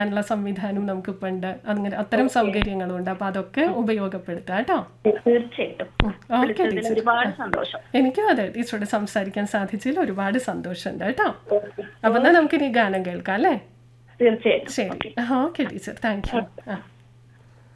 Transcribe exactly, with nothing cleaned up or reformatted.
നുള്ള സംവിധാനം നമുക്കിപ്പോൾ ഉണ്ട്. അങ്ങനെ അത്തരം സൗകര്യങ്ങളും ഉണ്ട്. അപ്പോൾ അതൊക്കെ ഉപയോഗപ്പെടുത്തുക കേട്ടോ. തീർച്ചയായിട്ടും. ഓക്കെ വിളിച്ചതിൽ ടീച്ചർ. ഒരുപാട് സന്തോഷം. എനിക്കും അതെ ടീച്ചറോട് സംസാരിക്കാൻ സാധിച്ചതിൽ ഒരുപാട് സന്തോഷമുണ്ട് കേട്ടോ. ഓക്കെ. അപ്പോൾ എന്നാൽ നമുക്കിനി ഗാനം കേൾക്കാം അല്ലേ? തീർച്ചയായിട്ടും. ശരി. Okay teacher, thank you. ആ